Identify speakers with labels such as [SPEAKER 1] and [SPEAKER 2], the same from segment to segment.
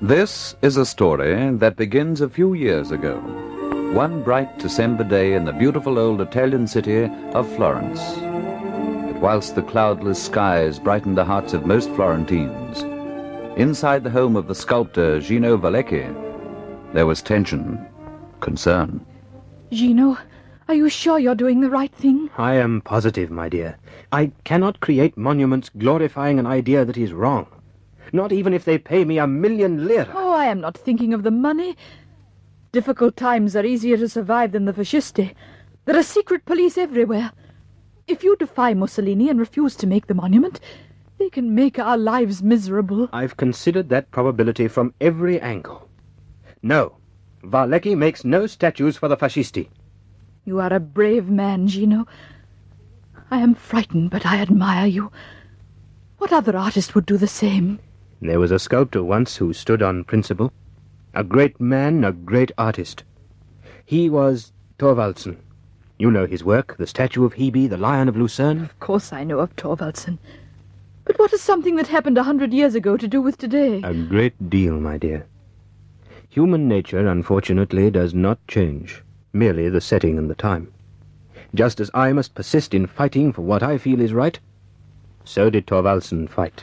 [SPEAKER 1] This is a story that begins a few years ago, one bright December day in the beautiful old Italian city of Florence. But whilst the cloudless skies brightened the hearts of most Florentines, inside the home of the sculptor Gino Valecchi, there was tension, concern.
[SPEAKER 2] Gino, are you sure you're doing the right thing?
[SPEAKER 3] I am positive, my dear. I cannot create monuments glorifying an idea that is wrong. Not even if they pay me 1,000,000 lire.
[SPEAKER 2] Oh, I am not thinking of the money. Difficult times are easier to survive than the fascisti. There are secret police everywhere. If you defy Mussolini and refuse to make the monument, they can make our lives miserable.
[SPEAKER 3] I've considered that probability from every angle. No, Valecchi makes no statues for the fascisti.
[SPEAKER 2] You are a brave man, Gino. I am frightened, but I admire you. What other artist would do the same?
[SPEAKER 3] There was a sculptor once who stood on principle. A great man, a great artist. He was Thorvaldsen. You know his work, the statue of Hebe, the Lion of Lucerne.
[SPEAKER 2] Of course I know of Thorvaldsen. But what has something that happened 100 years ago to do with today?
[SPEAKER 3] A great deal, my dear. Human nature, unfortunately, does not change. Merely the setting and the time. Just as I must persist in fighting for what I feel is right, so did Thorvaldsen fight.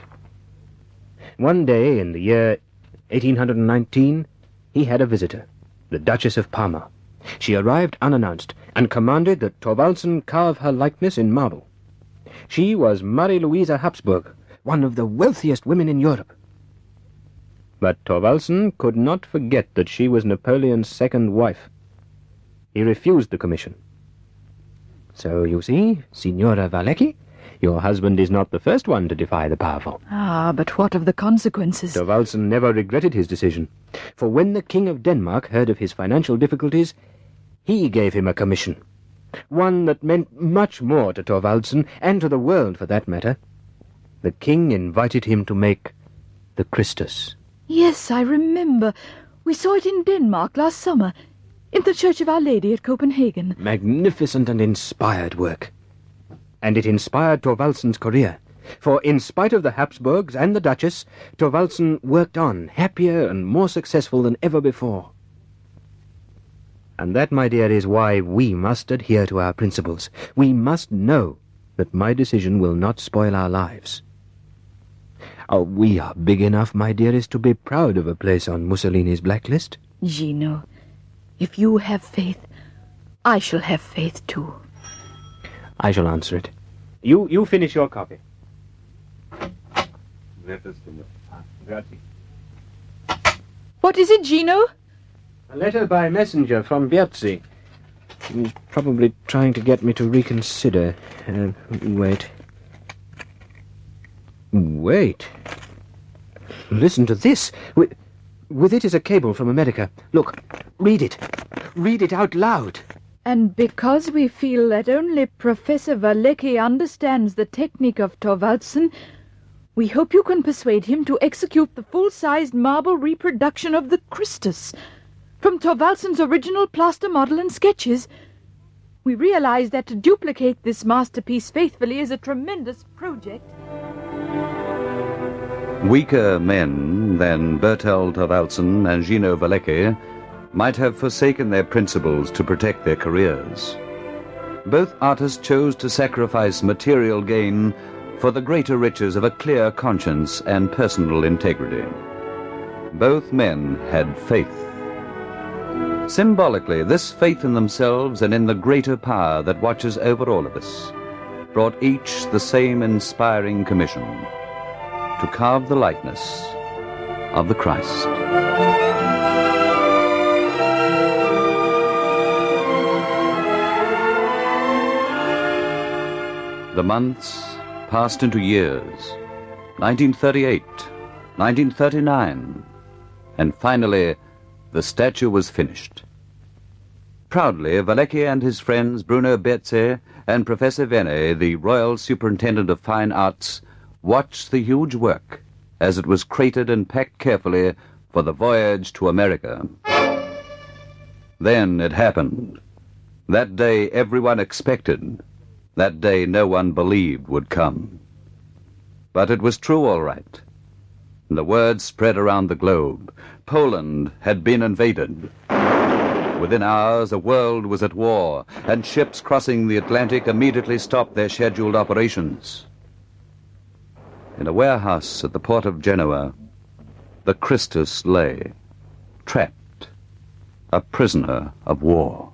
[SPEAKER 3] One day in the year 1819, he had a visitor, the Duchess of Parma. She arrived unannounced and commanded that Thorvaldsen carve her likeness in marble. She was Marie Louisa Habsburg, one of the wealthiest women in Europe. But Thorvaldsen could not forget that she was Napoleon's second wife. He refused the commission. So, you see, Signora Valecchi, your husband is not the first one to defy the powerful.
[SPEAKER 2] Ah, but what of the consequences?
[SPEAKER 3] Thorvaldsen never regretted his decision, for when the King of Denmark heard of his financial difficulties, he gave him a commission, one that meant much more to Thorvaldsen, and to the world for that matter. The king invited him to make the Christus.
[SPEAKER 2] Yes, I remember. We saw it in Denmark last summer, in the Church of Our Lady at Copenhagen.
[SPEAKER 3] Magnificent and inspired work. And it inspired Thorvaldsen's career, for in spite of the Habsburgs and the Duchess, Thorvaldsen worked on, happier and more successful than ever before. And that, my dear, is why we must adhere to our principles. We must know that my decision will not spoil our lives. Oh, we are big enough, my dearest, to be proud of a place on Mussolini's blacklist.
[SPEAKER 2] Gino, if you have faith, I shall have faith too.
[SPEAKER 3] I shall answer it. You finish your copy.
[SPEAKER 2] What is it, Gino?
[SPEAKER 3] A letter by messenger from Bierzi. He's probably trying to get me to reconsider. Wait. Wait. Listen to this. With it is a cable from America. Look, read it. Read it out loud.
[SPEAKER 2] And because we feel that only Professor Valecchi understands the technique of Thorvaldsen, we hope you can persuade him to execute the full-sized marble reproduction of the Christus from Thorvaldsen's original plaster model and sketches. We realize that to duplicate this masterpiece faithfully is a tremendous project.
[SPEAKER 1] Weaker men than Bertel Thorvaldsen and Gino Valecchi might have forsaken their principles to protect their careers. Both artists chose to sacrifice material gain for the greater riches of a clear conscience and personal integrity. Both men had faith. Symbolically, this faith in themselves and in the greater power that watches over all of us brought each the same inspiring commission: to carve the likeness of the Christ. The months passed into years. 1938, 1939, and finally the statue was finished. Proudly, Valecchi and his friends Bruno Bierzi and Professor Vene, the Royal Superintendent of Fine Arts, watched the huge work as it was crated and packed carefully for the voyage to America. Then it happened. That day everyone expected. That day no one believed would come. But it was true all right. The word spread around the globe. Poland had been invaded. Within hours, the world was at war, and ships crossing the Atlantic immediately stopped their scheduled operations. In a warehouse at the port of Genoa, the Christus lay, trapped, a prisoner of war.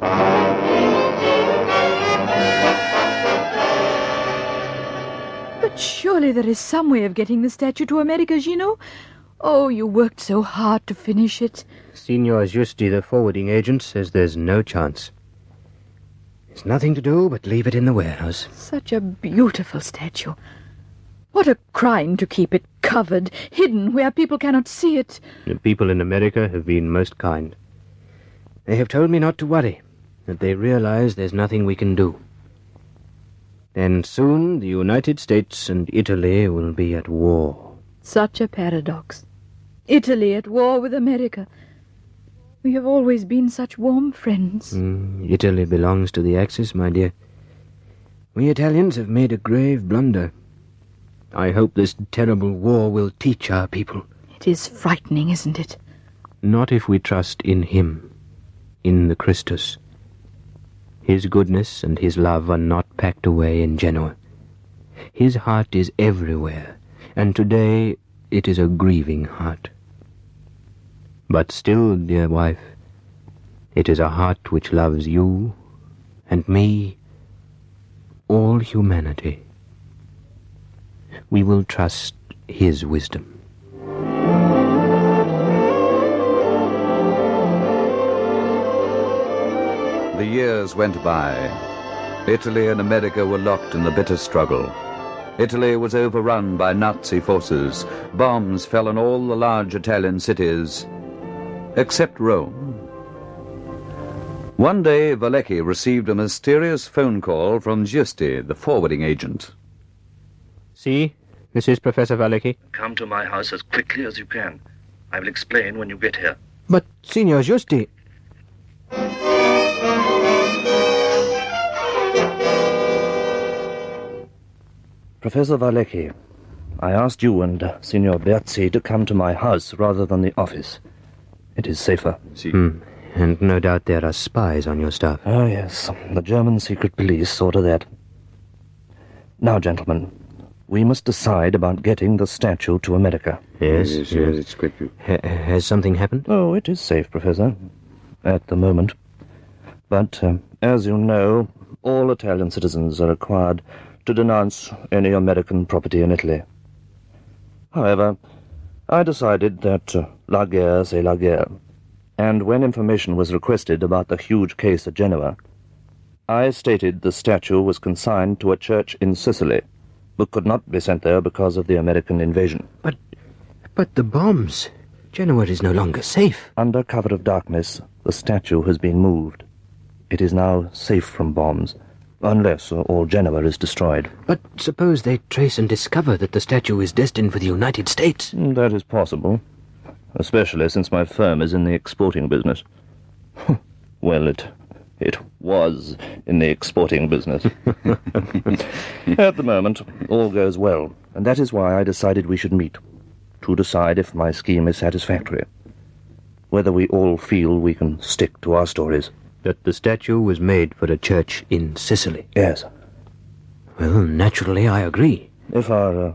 [SPEAKER 2] But surely there is some way of getting the statue to America, Gino. Oh, you worked so hard to finish it.
[SPEAKER 3] Signor Giusti, the forwarding agent, says there's no chance. There's nothing to do but leave it in the warehouse.
[SPEAKER 2] Such a beautiful statue. What a crime to keep it covered, hidden where people cannot see it.
[SPEAKER 3] The people in America have been most kind. They have told me not to worry, that they realize there's nothing we can do. And soon the United States and Italy will be at war.
[SPEAKER 2] Such a paradox. Italy at war with America. We have always been such warm friends.
[SPEAKER 3] Italy belongs to the Axis, my dear. We Italians have made a grave blunder. I hope this terrible war will teach our people.
[SPEAKER 2] It is frightening, isn't it?
[SPEAKER 3] Not if we trust in him, in the Christus. His goodness and his love are not packed away in Genoa. His heart is everywhere, and today it is a grieving heart. But still, dear wife, it is a heart which loves you and me, all humanity. We will trust his wisdom.
[SPEAKER 1] The years went by. Italy and America were locked in the bitter struggle. Italy was overrun by Nazi forces. Bombs fell on all the large Italian cities, except Rome. One day, Valecki received a mysterious phone call from Giusti, the forwarding agent.
[SPEAKER 3] See, this is Professor Valecki.
[SPEAKER 4] Come to my house as quickly as you can. I will explain when you get here.
[SPEAKER 3] But, Signor Giusti...
[SPEAKER 4] Professor Valecki, I asked you and Signor Berzi to come to my house rather than the office. It is safer.
[SPEAKER 3] And no doubt there are spies on your staff.
[SPEAKER 4] Oh, yes. The German secret police saw to that. Now, gentlemen, we must decide about getting the statue to America.
[SPEAKER 3] Yes, it's quick. Has something happened?
[SPEAKER 4] Oh, it is safe, Professor, at the moment. But, as you know, all Italian citizens are required to denounce any American property in Italy. However, I decided that la guerre c'est la guerre, and when information was requested about the huge case at Genoa, I stated the statue was consigned to a church in Sicily, but could not be sent there because of the American invasion.
[SPEAKER 3] But the bombs... Genoa is no longer safe.
[SPEAKER 4] Under cover of darkness, the statue has been moved. It is now safe from bombs, unless all Genoa is destroyed.
[SPEAKER 3] But suppose they trace and discover that the statue is destined for the United States?
[SPEAKER 4] That is possible, especially since my firm is in the exporting business. Well, it was in the exporting business. At the moment, all goes well, and that is why I decided we should meet, to decide if my scheme is satisfactory, whether we all feel we can stick to our stories.
[SPEAKER 3] That the statue was made for a church in Sicily?
[SPEAKER 4] Yes.
[SPEAKER 3] Well, naturally, I agree.
[SPEAKER 4] If our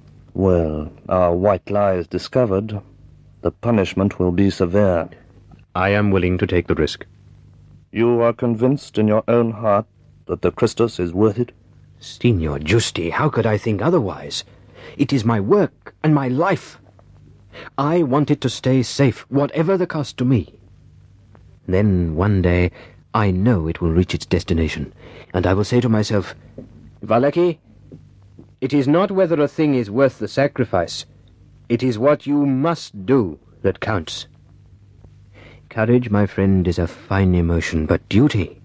[SPEAKER 4] white lie is discovered, the punishment will be severe.
[SPEAKER 3] I am willing to take the risk.
[SPEAKER 4] You are convinced in your own heart that the Christus is worth it?
[SPEAKER 3] Signor Giusti, how could I think otherwise? It is my work and my life. I want it to stay safe, whatever the cost to me. Then, one day, I know it will reach its destination, and I will say to myself, Valecki, it is not whether a thing is worth the sacrifice. It is what you must do that counts. Courage, my friend, is a fine emotion, but duty...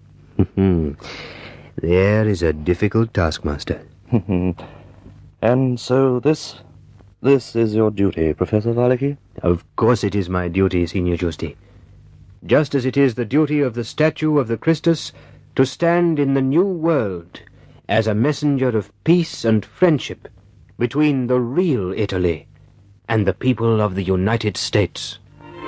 [SPEAKER 3] There is a difficult taskmaster.
[SPEAKER 4] And so this is your duty, Professor Valecki?
[SPEAKER 3] Of course it is my duty, Signor Giusti. Just as it is the duty of the statue of the Christus to stand in the new world as a messenger of peace and friendship between the real Italy and the people of the United States.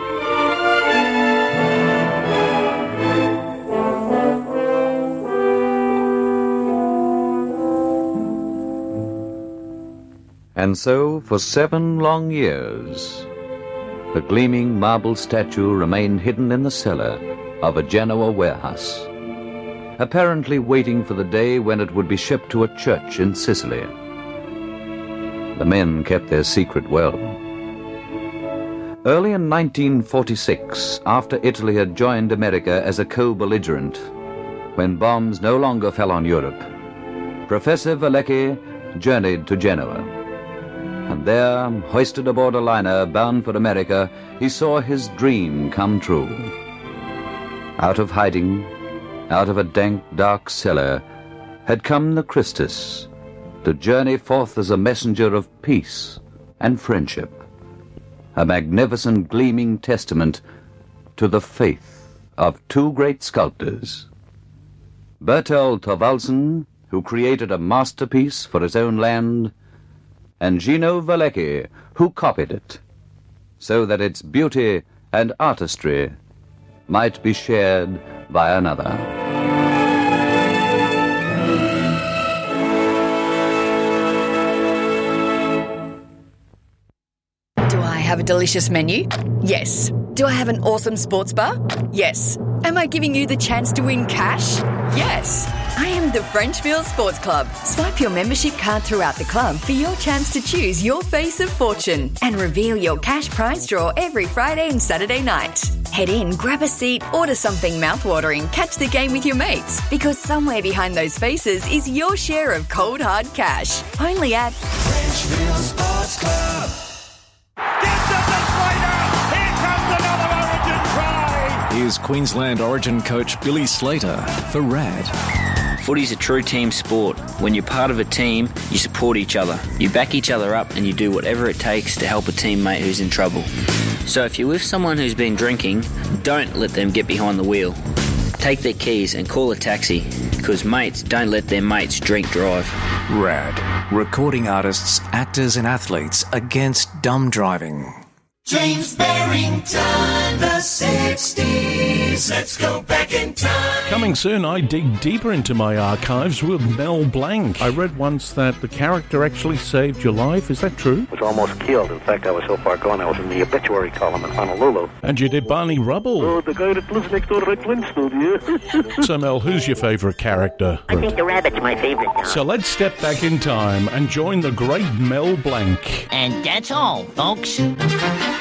[SPEAKER 1] And so, for 7 long years, the gleaming marble statue remained hidden in the cellar of a Genoa warehouse, apparently waiting for the day when it would be shipped to a church in Sicily. The men kept their secret well. Early in 1946, after Italy had joined America as a co-belligerent, when bombs no longer fell on Europe, Professor Valecki journeyed to Genoa. And there, hoisted aboard a liner bound for America, he saw his dream come true. Out of hiding, out of a dank, dark cellar, had come the Christus, to journey forth as a messenger of peace and friendship, a magnificent gleaming testament to the faith of 2 great sculptors, Bertel Thorvaldsen, who created a masterpiece for his own land, and Gino Valecki, who copied it, so that its beauty and artistry might be shared by another.
[SPEAKER 5] Do I have a delicious menu? Yes. Do I have an awesome sports bar? Yes. Am I giving you the chance to win cash? Yes. I am the Frenchville Sports Club. Swipe your membership card throughout the club for your chance to choose your face of fortune and reveal your cash prize draw every Friday and Saturday night. Head in, grab a seat, order something mouthwatering, catch the game with your mates, because somewhere behind those faces is your share of cold hard cash. Only at
[SPEAKER 6] Frenchville Sports Club. Gets up the Slater! Here comes another Origin try!
[SPEAKER 7] Here's Queensland Origin coach Billy Slater for RAD.
[SPEAKER 8] Footy's a true team sport. When you're part of a team, you support each other. You back each other up and you do whatever it takes to help a teammate who's in trouble. So if you're with someone who's been drinking, don't let them get behind the wheel. Take their keys and call a taxi, because mates don't let their mates drink drive.
[SPEAKER 7] RAD. Recording artists, actors and athletes against dumb driving.
[SPEAKER 6] James Barrington, the 60s. Let's go back in time.
[SPEAKER 9] Coming soon, I dig deeper into my archives with Mel Blanc. I read once that the character actually saved your life. Is that true?
[SPEAKER 10] Was almost killed. In fact, I was so far gone, I was in the obituary column in Honolulu.
[SPEAKER 9] And you did Barney Rubble.
[SPEAKER 10] Oh, the guy that lives next door to Rick Flintstone, yeah.
[SPEAKER 9] So, Mel, who's your favourite character?
[SPEAKER 11] I think the rabbit's my favourite, Don.
[SPEAKER 9] So let's step back in time and join the great Mel Blanc.
[SPEAKER 11] And that's all, folks.